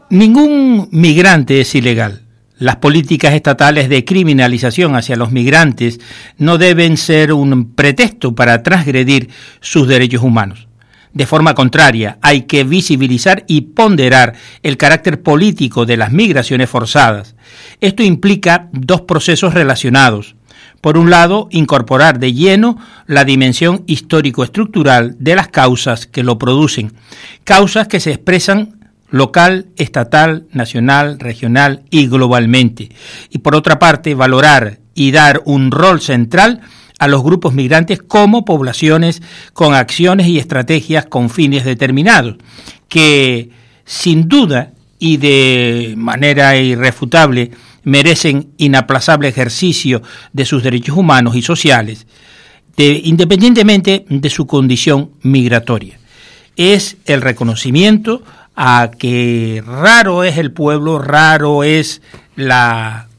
Ningún migrante es ilegal. Las políticas estatales de criminalización hacia los migrantes no deben ser un pretexto para transgredir sus derechos humanos. De forma contraria, hay que visibilizar y ponderar el carácter político de las migraciones forzadas. Esto implica dos procesos relacionados. Por un lado, incorporar de lleno la dimensión histórico-estructural de las causas que lo producen, causas que se expresan local, estatal, nacional, regional y globalmente. Y por otra parte, valorar y dar un rol central a los grupos migrantes como poblaciones con acciones y estrategias con fines determinados, que sin duda y de manera irrefutable merecen inaplazable ejercicio de sus derechos humanos y sociales, independientemente de su condición migratoria. Es el reconocimiento a que raro es el pueblo, raro es la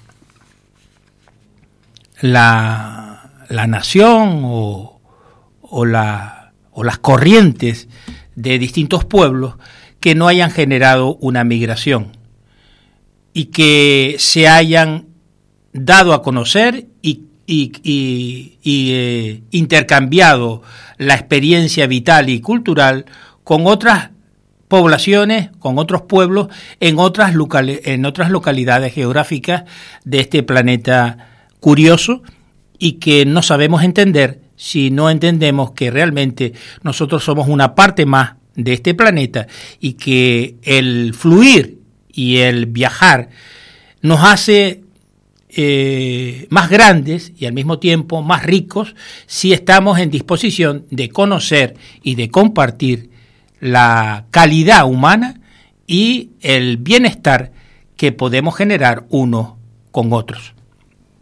nación o las corrientes de distintos pueblos que no hayan generado una migración y que se hayan dado a conocer y intercambiado la experiencia vital y cultural con otras poblaciones, con otros pueblos en otras localidades geográficas de este planeta curioso y que no sabemos entender si no entendemos que realmente nosotros somos una parte más de este planeta y que el fluir y el viajar nos hace más grandes y al mismo tiempo más ricos si estamos en disposición de conocer y de compartir la calidad humana y el bienestar que podemos generar unos con otros.